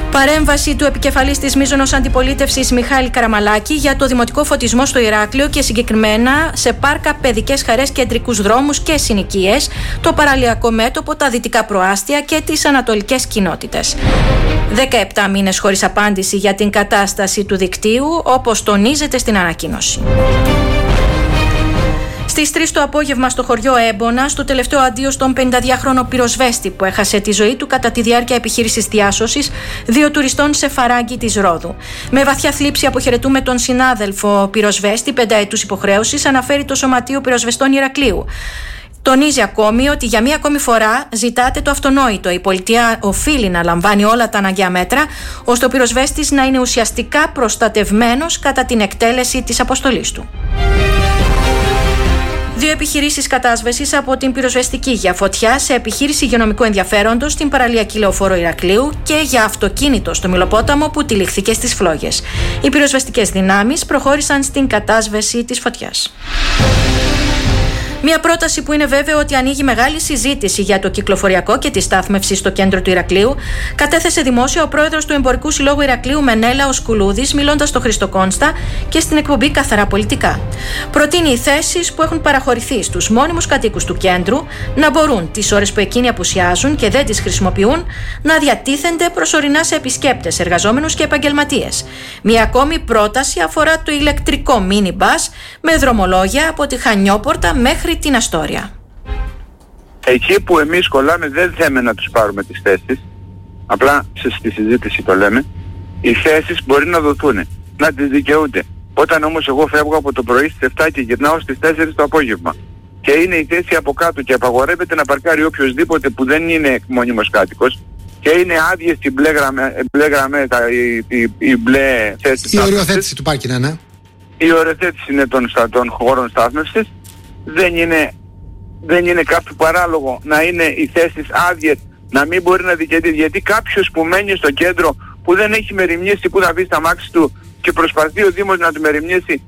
Παρέμβαση του επικεφαλής της μείζωνος αντιπολίτευσης Μιχάλη Καραμαλάκη για το δημοτικό φωτισμό στο Ηράκλειο και συγκεκριμένα σε πάρκα, παιδικές χαρές, κεντρικούς δρόμους και συνοικίες, το παραλιακό μέτωπο, τα δυτικά προάστια και τις ανατολικές κοινότητες. 17 μήνες χωρίς απάντηση για την κατάσταση του δικτύου, όπως τονίζεται στην ανακοίνωση. Στις 3 το απόγευμα στο χωριό Έμπονα, στο τελευταίο αντίο στον 52χρονο πυροσβέστη που έχασε τη ζωή του κατά τη διάρκεια επιχείρησης διάσωσης 2 τουριστών σε φαράγγι της Ρόδου. Με βαθιά θλίψη αποχαιρετούμε τον συνάδελφο πυροσβέστη 5 ετούς υποχρέωσης, αναφέρει το Σωματείο Πυροσβεστών Ηρακλείου. Τονίζει ακόμη ότι για μία ακόμη φορά ζητάτε το αυτονόητο. Η πολιτεία οφείλει να λαμβάνει όλα τα αναγκαία μέτρα, ώστε ο πυροσβέστης να είναι ουσιαστικά προστατευμένος κατά την εκτέλεση της αποστολής του. 2 επιχειρήσεις κατάσβεσης από την πυροσβεστική για φωτιά σε επιχείρηση υγειονομικού ενδιαφέροντος στην παραλιακή λεωφόρο Ηρακλείου και για αυτοκίνητο στο Μυλοπόταμο που τυλιχθήκε στις φλόγες. Οι πυροσβεστικές δυνάμεις προχώρησαν στην κατάσβεση της φωτιάς. Μια πρόταση που είναι βέβαιο ότι ανοίγει μεγάλη συζήτηση για το κυκλοφοριακό και τη στάθμευση στο κέντρο του Ηρακλείου, κατέθεσε δημόσια ο πρόεδρος του Εμπορικού Συλλόγου Ηρακλείου Μενέλαος Σκουλούδης, μιλώντας στο Χρήστο Κόνστα και στην εκπομπή Καθαρά Πολιτικά. Προτείνει οι θέσεις που έχουν παραχωρηθεί στους μόνιμους κατοίκους του κέντρου να μπορούν τις ώρες που εκείνοι απουσιάζουν και δεν τις χρησιμοποιούν να διατίθενται προσωρινά σε επισκέπτες, εργαζόμενους και επαγγελματίες. Μια ακόμη πρόταση αφορά το ηλεκτρικό μίνι-μπας με δρομολόγια από τη Χανιόπορτα μέχρι την Αστόρια. Εκεί που εμείς κολλάμε δεν θέμε να τους πάρουμε τις θέσεις, απλά στη συζήτηση το λέμε. Οι θέσεις μπορεί να δοθούν, να τις δικαιούνται. Όταν όμως εγώ φεύγω από το πρωί στις 7 και γυρνάω στις 4 το απόγευμα και είναι η θέση από κάτω και απαγορεύεται να παρκάρει οποιοσδήποτε που δεν είναι μόνιμος κάτοικος και είναι άδειες οι μπλε θέσεις. Η οριοθέτηση του πάρκινγκ, ναι. Η οριοθέτηση είναι των χώρων στάθμευσης. Δεν είναι κάποιο παράλογο να είναι οι θέσεις άδειες, να μην μπορεί να δικαιωθεί, γιατί κάποιος που μένει στο κέντρο που δεν έχει μεριμνήσει που θα μπει στα μάξι του και προσπαθεί ο Δήμος να του μεριμνήσει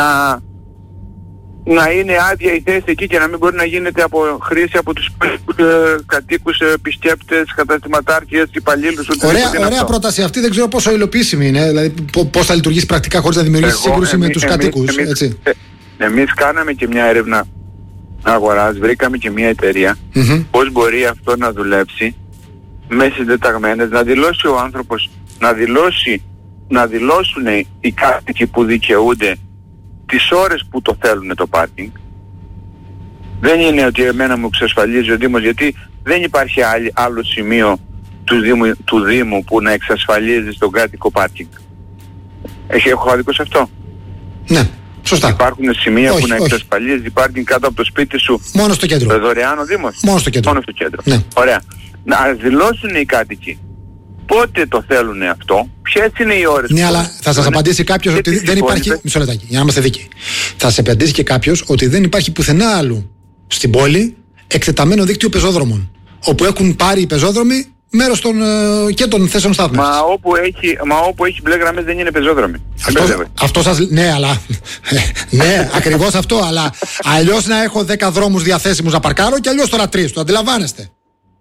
να είναι άδεια η θέση εκεί και να μην μπορεί να γίνεται από χρήση από τους κατοίκους, επισκέπτες, καταστηματάρχες, υπαλλήλους. Ωραία πρόταση αυτή, δεν ξέρω πόσο υλοποιήσιμη είναι, δηλαδή πώς θα λειτουργήσει πρακτικά χωρίς να δημιουργήσει σύγκρουση με τους κατοίκους. Εμείς κάναμε και μια έρευνα αγοράς, βρήκαμε και μια εταιρεία πώς μπορεί αυτό να δουλέψει με συντεταγμένες, να δηλώσει ο άνθρωπος, να δηλώσουν οι κάτοικοι που δικαιούνται τις ώρες που το θέλουν το πάρκινγκ. Δεν είναι ότι εμένα μου εξασφαλίζει ο Δήμος, γιατί δεν υπάρχει άλλο σημείο του Δήμου που να εξασφαλίζει στον κάτοικο πάρκινγκ. Έχω άδικο σε αυτό? Ναι. Σωστά. Υπάρχουν σημεία που να εξασφαλίζει πάρκινγκ κάτω από το σπίτι σου. Μόνο στο κέντρο. Δωρεάν ο Δήμος. Μόνο στο κέντρο. Ναι. Ωραία. Να δηλώσουν οι κάτοικοι πότε το θέλουν αυτό, ποιες είναι οι ώρες. Ναι, αλλά θα σας απαντήσει κάποιος ότι δεν υπάρχει. Μισό λεπτάκι, για να είμαστε δίκαιοι. Θα σας απαντήσει και κάποιος ότι δεν υπάρχει πουθενά άλλου στην πόλη εκτεταμένο δίκτυο πεζόδρομων. Όπου έχουν πάρει οι πεζόδρομοι μέρος και των θέσεων στάθμευσης. Μα όπου έχει μπλε γραμμές δεν είναι πεζόδρομοι. Αυτό σας. Ναι, αλλά. Ναι, ακριβώς αυτό. Αλλά αλλιώς να έχω 10 δρόμους διαθέσιμους να παρκάρω και αλλιώς τώρα 3. Το αντιλαμβάνεστε?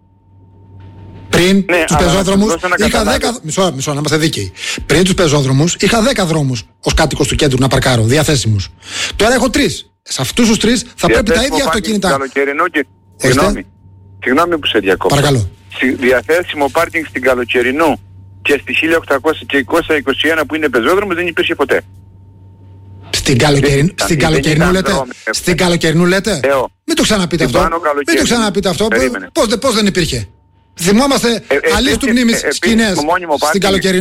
Πριν τους πεζόδρομους είχα 10. Μισό, να είμαστε δίκαιοι. Πριν τους πεζόδρομους είχα 10 δρόμους ως κάτοικος του κέντρου να παρκάρω διαθέσιμους. Τώρα έχω 3. Σε αυτούς τους 3 θα πρέπει τα ίδια αυτοκίνητα. Συγγνώμη που σε διακόπτω. Παρακαλώ. Διαθέσιμο πάρκινγκ στην Καλοκαιρινού και στη 1800 και 221 που είναι πεζόδρομος δεν υπήρχε ποτέ. Στην Καλοκαιρινού λέτε? Μην το ξαναπείτε αυτό. Μην το ξαναπείτε αυτό. Πώς δεν υπήρχε? Θυμόμαστε αλίστου μνήμης σκηνές στην Καλοκαιρινού.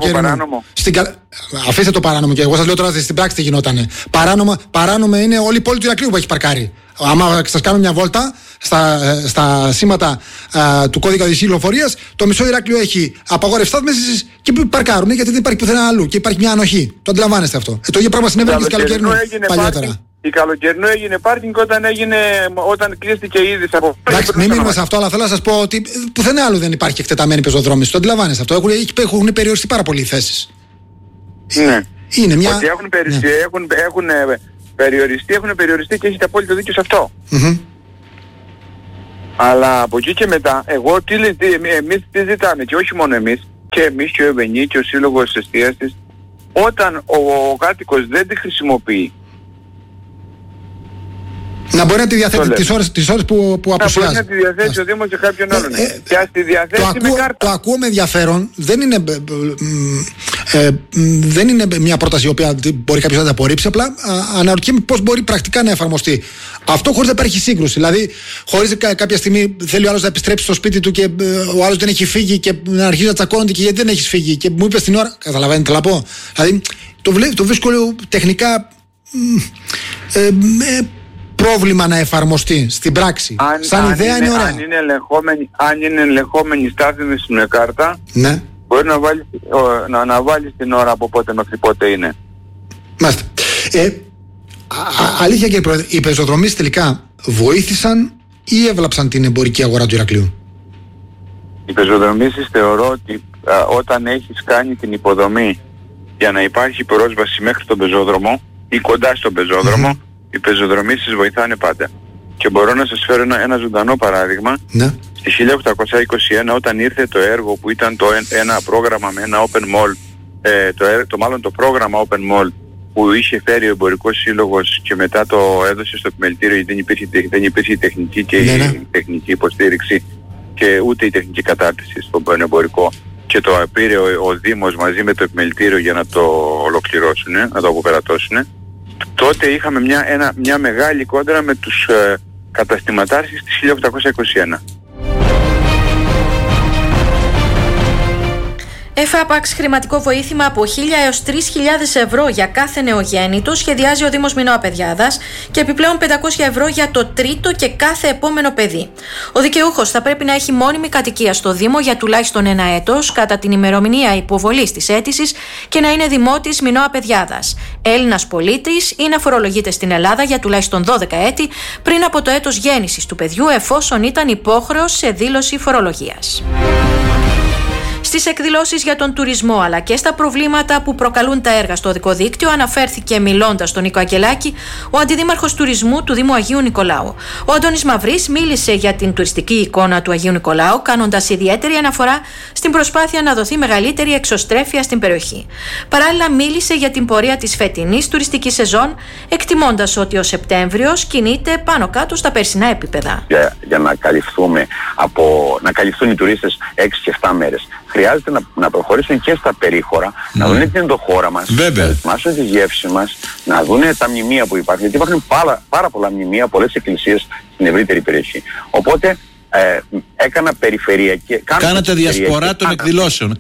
Αφήστε το παράνομο και εγώ σας λέω τώρα στην πράξη τι γινότανε. Παράνομο είναι όλη η πόλη του Ηρακλείου που έχει παρκάρει. Άμα σας κάνω μια βόλτα στα σήματα του κώδικα οδικής κυκλοφορίας, το μισό Ηράκλειο έχει απαγόρευση στάθμευσης και παρκάρουν γιατί δεν υπάρχει πουθενά αλλού και υπάρχει μια ανοχή. Το αντιλαμβάνεστε αυτό? Το ίδιο πράγμα συνέβαινε και στην Καλοκαιρινού παλιότερα. Η Καλοκαιρινού έγινε πάρκινγκ όταν κλείστηκε ήδη από. Εντάξει, μην μείνουμε σε αυτό, αλλά θέλω να σας πω ότι πουθενά άλλου δεν υπάρχει εκτεταμένη πεζοδρόμηση. Το αντιλαμβάνεστε αυτό? Έχουν περιοριστεί πάρα πολλοί οι θέσεις. Ναι. Είναι μια. Ότι έχουν περιοριστεί και έχετε απόλυτο δίκιο σε αυτό. Αλλά από εκεί και μετά, εμείς τι ζητάμε, και όχι μόνο εμείς, και εμείς και ο Ευενή και ο Σύλλογος Εστίασης, όταν ο κάτοικος δεν τη χρησιμοποιεί, να μπορεί να τη διαθέτει τις ώρες που απουσιάζει. Να μπορεί να τη διαθέσει ο Δήμος σε κάποιον άλλον. Και ας τη διαθέσει με κάρτα. Το ακούω με ενδιαφέρον. Δεν είναι μια πρόταση η οποία μπορεί κάποιος να την απορρίψει. Απλά αναρωτιέμαι πώς μπορεί πρακτικά να εφαρμοστεί αυτό χωρίς να υπάρχει σύγκρουση. Δηλαδή, χωρίς κάποια στιγμή θέλει ο άλλος να επιστρέψει στο σπίτι του και ο άλλος δεν έχει φύγει και να αρχίζει να τσακώνεται και γιατί δεν έχεις φύγει και μου είπες την ώρα. Καταλαβαίνετε τι να πω. Δηλαδή, το βρίσκω τεχνικά πρόβλημα να εφαρμοστεί στην πράξη. Σαν ιδέα είναι ωραία. Αν είναι ελεγχόμενη στάθμευση με κάρτα, ναι, μπορεί να αναβάλει την ώρα από πότε μέχρι πότε είναι. Μάλιστα. Αλήθεια κύριε Πρόεδρε, οι πεζοδρομίες τελικά βοήθησαν ή έβλαψαν την εμπορική αγορά του Ηρακλείου? Οι πεζοδρομίες θεωρώ ότι όταν έχεις κάνει την υποδομή για να υπάρχει πρόσβαση μέχρι τον πεζόδρομο ή κοντά στον πεζόδρομο, οι πεζοδρομίες βοηθάνε πάντα. Και μπορώ να σας φέρω ένα ζωντανό παράδειγμα. Ναι. Στη 1821, όταν ήρθε το έργο που ήταν ένα πρόγραμμα με ένα open mall, το πρόγραμμα open mall που είχε φέρει ο Εμπορικός Σύλλογος και μετά το έδωσε στο επιμελητήριο, γιατί δεν υπήρχε η τεχνική και η τεχνική υποστήριξη και ούτε η τεχνική κατάρτιση στον εμπορικό, και το πήρε ο Δήμος μαζί με το επιμελητήριο για να το ολοκληρώσουν, να το αποπερατώσουν. Τότε είχαμε μια μεγάλη κόντρα με τους καταστηματάρχες της 1821. ΕΦΑΠΑΞ χρηματικό βοήθημα από 1.000 έως 3.000 ευρώ για κάθε νεογέννητο σχεδιάζει ο Δήμος Μινώα-Παιδιάδας και επιπλέον 500 ευρώ για το τρίτο και κάθε επόμενο παιδί. Ο δικαιούχος θα πρέπει να έχει μόνιμη κατοικία στο Δήμο για τουλάχιστον 1 έτος κατά την ημερομηνία υποβολής της αίτησης και να είναι δημότης Μινώα-Παιδιάδας, Έλληνας πολίτης ή να φορολογείται στην Ελλάδα για τουλάχιστον 12 έτη πριν από το έτος γέννησης του παιδιού, εφόσον ήταν υπόχρεος σε δήλωση φορολογίας. Στις εκδηλώσεις για τον τουρισμό αλλά και στα προβλήματα που προκαλούν τα έργα στο οδικό δίκτυο αναφέρθηκε μιλώντας στον Νίκο Αγγελάκη ο Αντιδήμαρχος Τουρισμού του Δήμου Αγίου Νικολάου. Ο Αντώνης Μαυρής μίλησε για την τουριστική εικόνα του Αγίου Νικολάου, κάνοντας ιδιαίτερη αναφορά στην προσπάθεια να δοθεί μεγαλύτερη εξωστρέφεια στην περιοχή. Παράλληλα μίλησε για την πορεία της φετινής τουριστικής σεζόν, εκτιμώντας ότι ο Σεπτέμβριος κινείται πάνω κάτω στα περσινά επίπεδα. Για να καλυφθούν οι τουρίστες 6 και 7 μέρες. Χρειάζεται να προχωρήσουν και στα περίχωρα, να δουν την ενδοχώρα μας, να δοκιμάσουν τις γεύσεις μας, να δουν τα μνημεία που υπάρχουν. Γιατί υπάρχουν πάρα πολλά μνημεία, πολλές εκκλησίες στην ευρύτερη περιοχή. Οπότε έκανα περιφερειακή. Κάνατε διασπορά των εκδηλώσεων.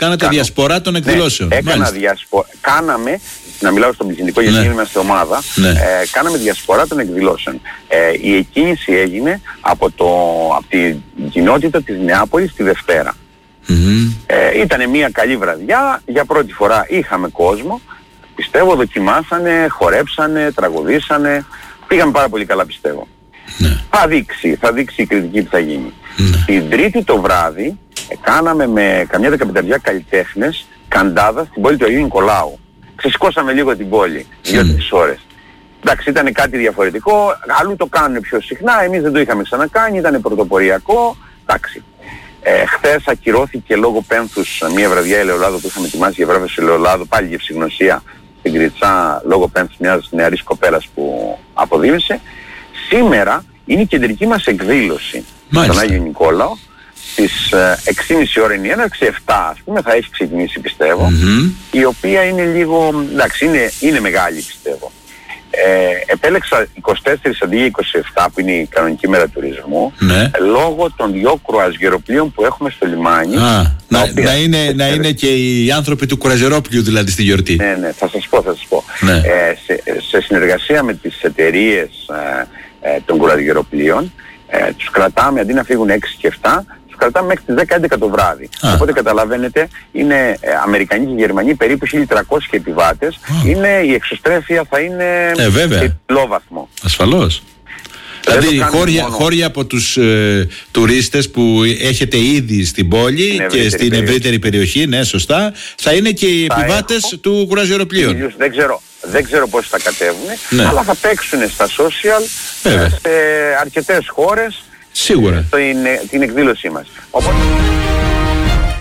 Κάναμε, να μιλάω στον πληθυντικό γιατί είμαστε ομάδα, κάναμε διασπορά των εκδηλώσεων. Η εκκίνηση έγινε από την κοινότητα της Νεάπολης τη Δευτέρα. Ήταν μια καλή βραδιά, για πρώτη φορά είχαμε κόσμο, πιστεύω δοκιμάσανε, χορέψανε, τραγουδήσανε, πήγαμε πάρα πολύ καλά πιστεύω. Θα δείξει η κριτική που θα γίνει. Την Τρίτη το βράδυ κάναμε με καμιά 15 καλλιτέχνες καντάδα στην πόλη του Αγίου Νικολάου. Ξεσηκώσαμε λίγο την πόλη, 2-3 ώρες. Εντάξει, ήταν κάτι διαφορετικό, αλλού το κάνουν πιο συχνά, εμείς δεν το είχαμε ξανακάνει, ήταν πρωτοποριακό, εντάξει. Χθες ακυρώθηκε λόγω πένθους μια βραδιά ελαιολάδου που είχαμε ετοιμάσει για βράβευση ελαιολάδου, πάλι για ευσυγνωσία στην Κριτσά, λόγω πένθους μιας νεαρής κοπέλας που αποδίμησε. Σήμερα είναι η κεντρική μας εκδήλωση στον Άγιο Νικόλαο. Στις 6.30 ώρα είναι η έναρξη, 7 ας πούμε θα έχει ξεκινήσει πιστεύω, η οποία είναι λίγο, εντάξει είναι μεγάλη πιστεύω. Επέλεξα 24 αντί για 27 που είναι η κανονική μέρα τουρισμού, λόγω των 2 κρουαζιεροπλοίων που έχουμε στο λιμάνι. Να είναι και οι άνθρωποι του κρουαζιερόπλοιου δηλαδή στη γιορτή. Ναι, θα σας πω. Σε συνεργασία με τις εταιρείες των κρουαζιεροπλοίων, τους κρατάμε αντί να φύγουν 6 και 7, τους κρατάμε μέχρι τις 10-11 το βράδυ. Οπότε καταλαβαίνετε, είναι Αμερικανοί και Γερμανοί περίπου 1.300 επιβάτες. Η εξωστρέφεια θα είναι σε υψηλό βαθμό. Ασφαλώς. Δηλαδή χώρια από τους τουρίστες που έχετε ήδη στην πόλη και στην ευρύτερη περιοχή, ναι σωστά, θα είναι και οι επιβάτες του κρουαζιεροπλοίου. Δεν ξέρω πώς θα κατέβουν, αλλά θα παίξουν στα social σε αρκετές χώρες. Σίγουρα. Την εκδήλωσή μας.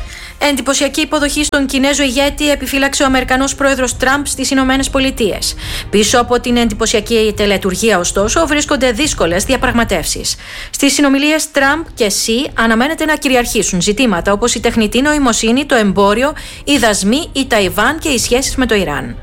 Εντυπωσιακή υποδοχή στον Κινέζο ηγέτη επιφύλαξε ο Αμερικανός πρόεδρος Τραμπ στις Ηνωμένες Πολιτείες. Πίσω από την εντυπωσιακή τελετουργία, ωστόσο, βρίσκονται δύσκολες διαπραγματεύσεις. Στις συνομιλίες Τραμπ και Σι αναμένεται να κυριαρχήσουν ζητήματα όπως η τεχνητή νοημοσύνη, το εμπόριο, οι δασμοί, η Ταϊβάν και οι σχέσεις με το Ιράν.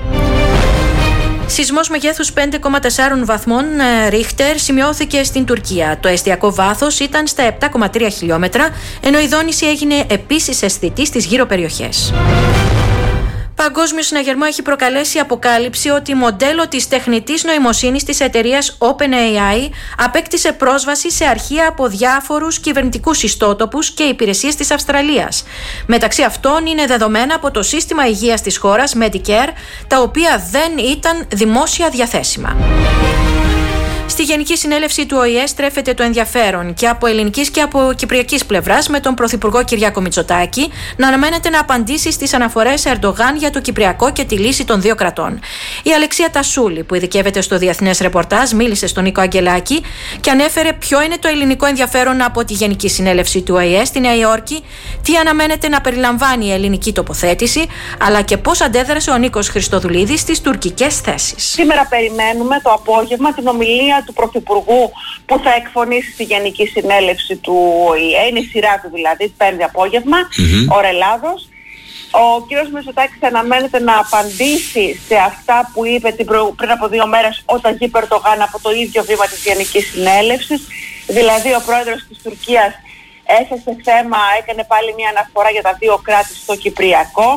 Σεισμός μεγέθους 5,4 βαθμών Ρίχτερ σημειώθηκε στην Τουρκία. Το εστιακό βάθος ήταν στα 7,3 χιλιόμετρα, ενώ η δόνηση έγινε επίσης αισθητή στις γύρω περιοχές. Παγκόσμιο συναγερμό έχει προκαλέσει αποκάλυψη ότι μοντέλο της τεχνητής νοημοσύνης της εταιρείας OpenAI απέκτησε πρόσβαση σε αρχεία από διάφορους κυβερνητικούς ιστότοπους και υπηρεσίες της Αυστραλίας. Μεταξύ αυτών είναι δεδομένα από το σύστημα υγείας της χώρας Medicare, τα οποία δεν ήταν δημόσια διαθέσιμα. Στη Γενική Συνέλευση του ΟΗΕ στρέφεται το ενδιαφέρον και από ελληνικής και από κυπριακής πλευράς, με τον Πρωθυπουργό Κυριάκο Μητσοτάκη να αναμένεται να απαντήσει στις αναφορές Ερντογάν για το Κυπριακό και τη λύση των δύο κρατών. Η Αλεξία Τασούλη, που ειδικεύεται στο διεθνές ρεπορτάζ, μίλησε στον Νίκο Αγγελάκη και ανέφερε ποιο είναι το ελληνικό ενδιαφέρον από τη Γενική Συνέλευση του ΟΗΕ στη Νέα Υόρκη, τι αναμένεται να περιλαμβάνει η ελληνική τοποθέτηση, αλλά και πώς αντέδρασε ο Νίκος Χριστοδουλίδης στις τουρκικές θέσεις. Σήμερα περιμένουμε το απόγευμα την ομιλία του Πρωθυπουργού που θα εκφωνήσει στη Γενική Συνέλευση του ΟΗΕ. Είναι η σειρά του δηλαδή, πέμπτη απόγευμα, ώρα Ελλάδος. Ο κ. Μητσοτάκης αναμένεται να απαντήσει σε αυτά που είπε πριν από 2 μέρες ο Ταγίπ Ερντογάν από το ίδιο βήμα της Γενικής Συνέλευσης. Δηλαδή ο πρόεδρος της Τουρκίας έθεσε θέμα, έκανε πάλι μια αναφορά για τα δύο κράτη στο Κυπριακό.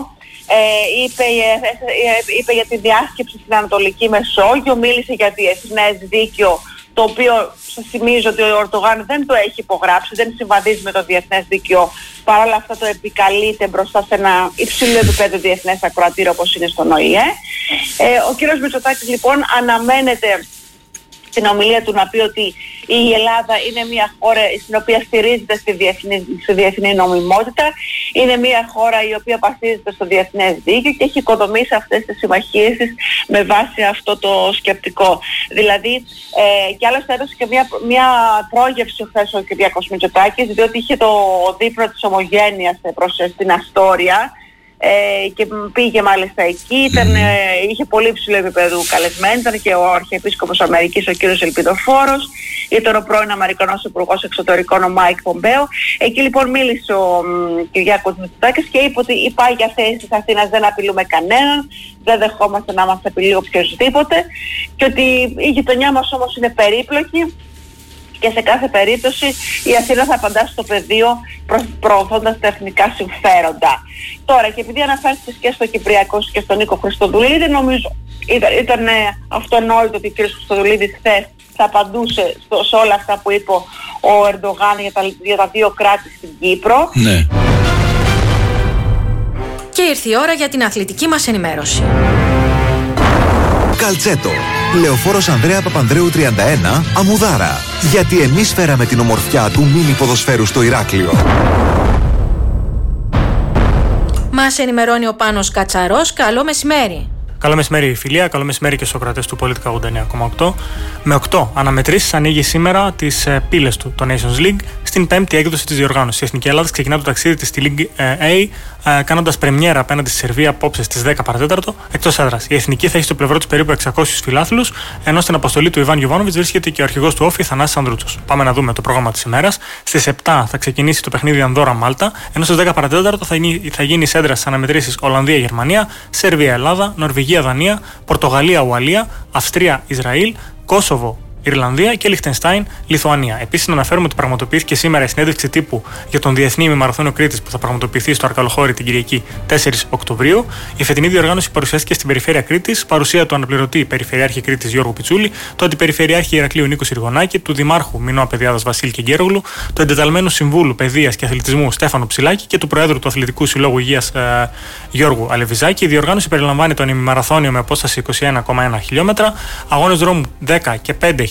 Είπε για τη διάσκεψη στην Ανατολική Μεσόγειο, μίλησε για διεθνές δίκαιο, το οποίο σας θυμίζω ότι ο Ερντογάν δεν το έχει υπογράψει, δεν συμβαδίζει με το διεθνές δίκαιο, παρόλα αυτά το επικαλείται μπροστά σε ένα υψηλό επίπεδο διεθνές ακροατήριο όπως είναι στον ΟΗΕ. Ο κ. Μητσοτάκης λοιπόν αναμένεται στην ομιλία του να πει ότι η Ελλάδα είναι μια χώρα στην οποία στηρίζεται στη διεθνή νομιμότητα, είναι μια χώρα η οποία βασίζεται στο διεθνές δίκαιο και έχει οικοδομήσει αυτές τις συμμαχίες της με βάση αυτό το σκεπτικό. Δηλαδή, και άλλωστε έδωσε και μια πρόγευση χθες ο Κυριάκος Μητσοτάκης, διότι είχε το δείπνο της Ομογένειας στην Αστόρια, και πήγε μάλιστα εκεί, είχε πολύ ψηλό επίπεδο καλεσμένο, ήταν και ο Αρχιεπίσκοπος Αμερικής ο κύριος Ελπιδοφόρος, ήταν ο πρώην Αμερικανός Υπουργός Εξωτερικών ο Μάικ Πομπέο. Εκεί λοιπόν μίλησε ο Κυριάκος Μητσοτάκης και είπε ότι οι πάγια θέσεις της Αθήνας δεν απειλούμε κανέναν, δεν δεχόμαστε να μας απειλεί οποιοσδήποτε και ότι η γειτονιά μας όμως είναι περίπλοκη και σε κάθε περίπτωση η Αθήνα θα απαντά στο πεδίο προωθώντας τα εθνικά συμφέροντα. Τώρα, και επειδή αναφέρθηκες και στο Κυπριακό και στον Νίκο Χριστοδουλίδη, νομίζω ήταν αυτονόητο ότι ο κ. Χριστοδουλίδης χθες θα απαντούσε σε όλα αυτά που είπε ο Ερντογάν για τα δύο κράτη στην Κύπρο. Ναι. Και ήρθε η ώρα για την αθλητική μας ενημέρωση. Καλτσέτο. Λεωφόρος Ανδρέα Παπανδρέου 31, Αμμουδάρα. Γιατί εμείς φέραμε την ομορφιά του μίνι ποδοσφαίρου στο Ηράκλειο. Μας ενημερώνει ο Πάνος Κατσαρός. Καλό μεσημέρι. Καλό μεσημέρι, φιλία. Καλό μεσημέρι και στους ακροατές του Πολίτικα 89,8. Με 8 αναμετρήσεις ανοίγει σήμερα τις πύλες του, το Nations League, στην 5η έκδοση της διοργάνωσης. Η Εθνική Ελλάδα ξεκινά το ταξίδι της στη League A, κάνοντας πρεμιέρα απέναντι στη Σερβία απόψε στις 10 παρατέταρτο, εκτός έδρας. Η Εθνική θα έχει στο πλευρό της περίπου 600 φιλάθλους, ενώ στην αποστολή του Ιβάν Γιοβάνοβιτς βρίσκεται και ο αρχηγός του Όφη, Θανάσης Ανδρούτσος. Πάμε να δούμε το πρόγραμμα της ημέρας. Στις 7 θα ξεκινήσει το παιχνίδι Ανδόρα-Μάλτα, ενώ στις 10 παρατέταρτο θα γίνει σέντρα στις αναμετρήσεις Ολλανδία-Γερμανία, Σερβία-Ελλάδα, Νορβηγία-Δανία, Πορτογαλία-Ουαλία, Αυστρία-Ισραήλ, Κόσοβο, Ιρλανδία και Λιχτενστάιν, Λιθουανία. Επίσης, να αναφέρουμε ότι πραγματοποιήθηκε σήμερα η συνέντευξη τύπου για τον Διεθνή Ημιμαραθώνιο Κρήτης που θα πραγματοποιηθεί στο Αρκαλοχώρι την Κυριακή 4 Οκτωβρίου. Η φετινή διοργάνωση παρουσιάστηκε στην Περιφέρεια Κρήτης, παρουσία του αναπληρωτή Περιφερειάρχη Κρήτης Γιώργου Πιτσούλη, του Αντιπεριφερειάρχη Ηρακλείου Νίκου Σιργωνάκη, του Δημάρχου Μινώα Παιδιάδας Βασίλη Κεγκέρογλου, του Εντεταλμένου Συμβούλου Παιδείας και Αθλητισμού Στέφανο Ψηλάκη και του Προέδρου του Αθλητικού Συλλόγου Υγείας Γιώργου Αλεβιζάκη. Η διοργάνωση περιλαμβάνει τον ημιμαραθώνιο με απόσταση 21,1 χιλιόμετρα, αγώνες δρόμου 10 και 5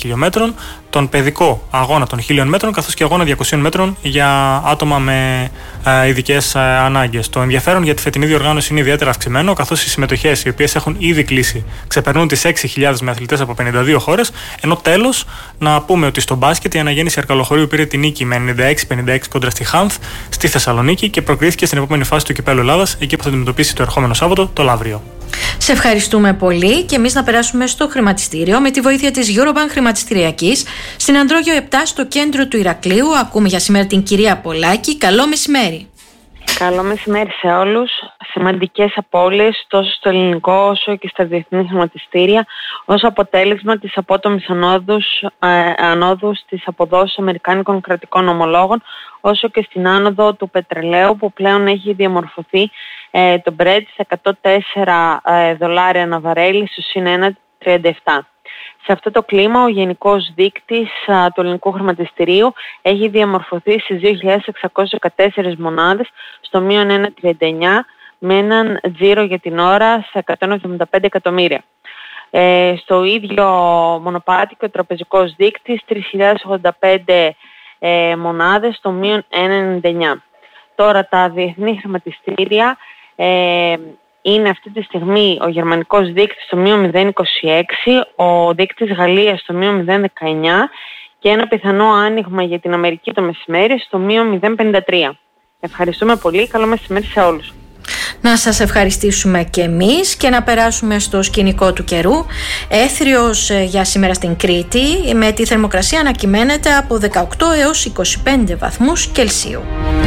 χιλιόμετρων, τον παιδικό αγώνα των 1.000 μέτρων, καθώς και αγώνα 200 μέτρων για άτομα με ειδικές ανάγκες. Το ενδιαφέρον για τη φετινή διοργάνωση είναι ιδιαίτερα αυξημένο, καθώς οι συμμετοχές, οι οποίες έχουν ήδη κλείσει, ξεπερνούν τις 6.000 με αθλητές από 52 χώρες. Ενώ τέλος, να πούμε ότι στο μπάσκετ η αναγέννηση Αρκαλοχωρίου πήρε την νίκη με 96-56 κόντρα στη Χάνθ στη Θεσσαλονίκη και προκρίθηκε στην επόμενη φάση του Κυπέλλου Ελλάδας, εκεί που θα αντιμετωπίσει το ερχόμενο Σάββατο το Λαύριο. Σε ευχαριστούμε πολύ και εμείς να περάσουμε στο χρηματιστήριο με τη βοήθεια της Eurobank Χρηματιστηριακής στην Ανδρόγιο 7 στο κέντρο του Ηρακλείου. Ακούμε για σήμερα την κυρία Πολάκη. Καλό μεσημέρι. Καλό μεσημέρι σε όλους. Σημαντικές απώλειες τόσο στο ελληνικό όσο και στα διεθνή χρηματιστήρια ως αποτέλεσμα της απότομης ανόδου στις αποδόσεις αμερικάνικων κρατικών ομολόγων, όσο και στην άνοδο του πετρελαίου που πλέον έχει διαμορφωθεί το Brent στα $104 ανά βαρέλι στο συν 1,37. Σε αυτό το κλίμα ο γενικός δείκτης του ελληνικού χρηματιστηρίου έχει διαμορφωθεί στις 2.614 μονάδες στο μείον 1,39 με έναν τζίρο για την ώρα σε 175 εκατομμύρια. Στο ίδιο μονοπάτι και ο τραπεζικός δείκτης 3.085 μονάδες στο μείον 1,99. Τώρα τα διεθνή χρηματιστήρια είναι αυτή τη στιγμή ο γερμανικός δείκτης στο μείον 0,26, ο δείκτης Γαλλίας στο μείον 0,19 και ένα πιθανό άνοιγμα για την Αμερική το μεσημέρι στο μείον 0,53. Ευχαριστούμε πολύ. Καλό μεσημέρι σε όλους. Να σας ευχαριστήσουμε και εμείς και να περάσουμε στο σκηνικό του καιρού. Έθριος για σήμερα στην Κρήτη, με τη θερμοκρασία να κυμαίνεται από 18 έως 25 βαθμούς Κελσίου.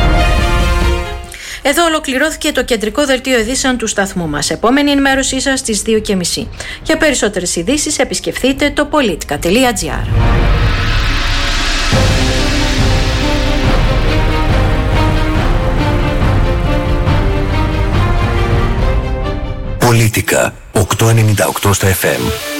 Εδώ ολοκληρώθηκε το κεντρικό δελτίο ειδήσεων του σταθμού μας. Επόμενη ενημέρωσή σας στις 2:30. Για περισσότερες ειδήσεις επισκεφθείτε το politica.gr. Πολίτικα 898 στα FM.